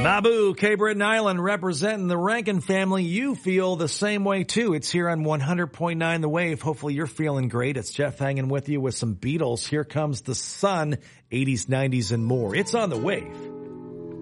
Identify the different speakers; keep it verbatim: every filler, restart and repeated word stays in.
Speaker 1: Mabu, Cape Breton Island, representing the Rankin family. You feel the same way too. It's here on one hundred point nine The Wave. Hopefully you're feeling great. It's Jeff hanging with you with some Beatles. Here comes the sun, eighties, nineties, and more. It's on The Wave.